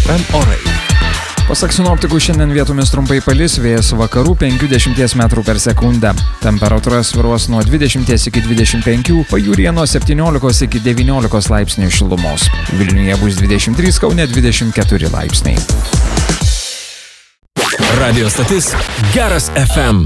FM orai. Pasak sinoptikų, šiandien vietomis trumpai palis, vėjas vakarų 50 m/s. Temperatūra svyruos nuo 20 iki 25, pajūryje nuo 17 iki 19 laipsnių šilumos. Vilniuje bus 23, Kaune 24 laipsniai. Radio stotis Geras FM.